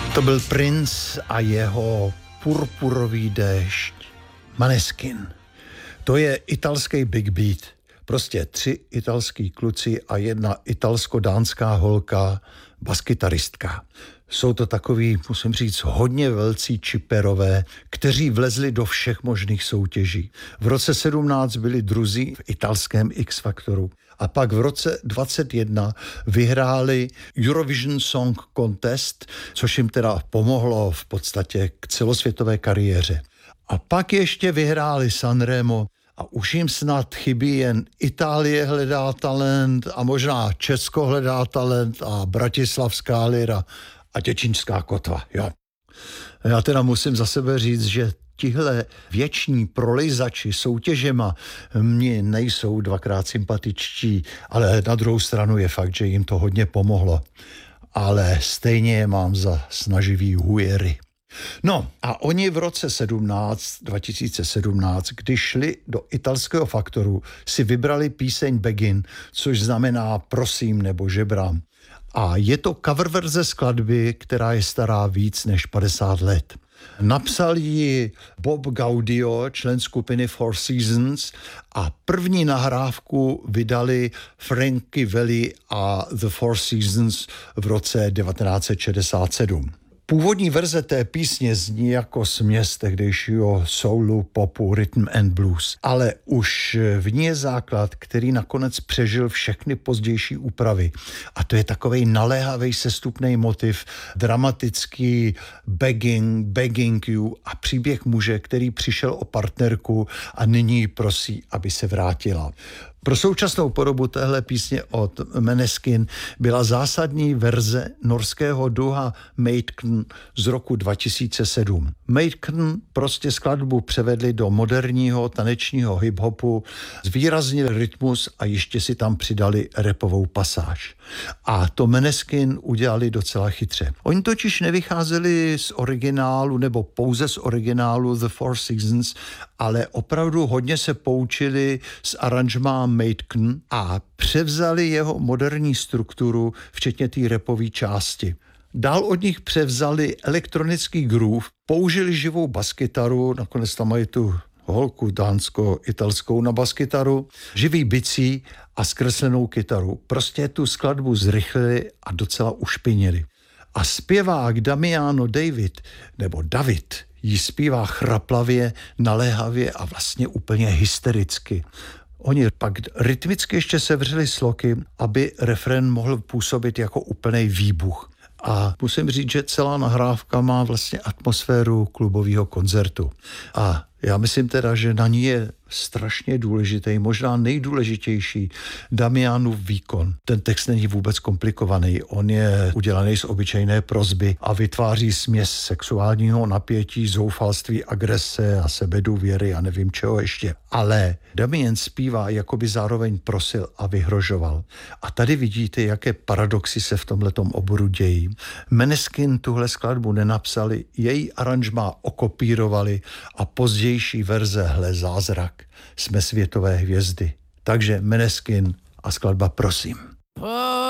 To byl Prince a jeho Purpurový déšť. Maneskin. To je italský big beat. Prostě 3 italský kluci a 1 italsko-dánská holka, baskytaristka. Jsou to takový, musím říct, hodně velcí čiperové, kteří vlezli do všech možných soutěží. V roce 17 byli druzí v italském X-Faktoru. A pak v roce 21 vyhráli Eurovision Song Contest, což jim teda pomohlo v podstatě k celosvětové kariéře. A pak ještě vyhráli Sanremo a už jim snad chybí jen Itálie hledá talent a možná Česko hledá talent a Bratislavská lira a Děčínská kotva, jo. Já teda musím za sebe říct, že tihle věční prolejzači soutěžema mně nejsou dvakrát sympatičtí, ale na druhou stranu je fakt, že jim to hodně pomohlo. Ale stejně je mám za snaživý hujery. No a oni v roce 2017, když šli do italského Faktoru, si vybrali píseň Begin, což znamená prosím nebo žebrám. A je to cover verze skladby, která je stará víc než 50 let. Napsal ji Bob Gaudio, člen skupiny Four Seasons, a první nahrávku vydali Frankie Valli a The Four Seasons v roce 1967. Původní verze té písně zní jako směs tehdejšího soulu, popu, rhythm and blues, ale už v ní je základ, který nakonec přežil všechny pozdější úpravy. A to je takovej naléhavý sestupný motiv, dramatický begging you a příběh muže, který přišel o partnerku a nyní prosí, aby se vrátila. Pro současnou podobu téhle písně od Maneskin byla zásadní verze norského duha Maidken z roku 2007. Maidken prostě skladbu převedli do moderního tanečního hip-hopu, zvýraznili rytmus a ještě si tam přidali rapovou pasáž. A to Maneskin udělali docela chytře. Oni totiž nevycházeli z originálu nebo pouze z originálu The Four Seasons, ale opravdu hodně se poučili z aranžmá Maidken a převzali jeho moderní strukturu, včetně té rapové části. Dál od nich převzali elektronický groove, použili živou baskytaru, nakonec tam mají tu holku dánsko-italskou na baskytaru, živý bicí a zkreslenou kytaru. Prostě tu skladbu zrychlili a docela ušpinili. A zpěvák Damiano David jí zpívá chraplavě, naléhavě a vlastně úplně hystericky. Oni pak rytmicky ještě sevřeli sloky, aby refrén mohl působit jako úplnej výbuch. A musím říct, že celá nahrávka má vlastně atmosféru klubového koncertu. A já myslím teda, že na ní je strašně důležitý, možná nejdůležitější Damianův výkon. Ten text není vůbec komplikovaný, on je udělaný z obyčejné prosby a vytváří směs sexuálního napětí, zoufalství, agrese a sebedůvěry a nevím čeho ještě. Ale Damian zpívá, jako by zároveň prosil a vyhrožoval. A tady vidíte, jaké paradoxy se v tomhletom oboru dějí. Maneskin tuhle skladbu nenapsali, její aranžmá okopírovali a pozdější verze hle zázrak. Jsme světové hvězdy. Takže Maneskin a skladba Prosím.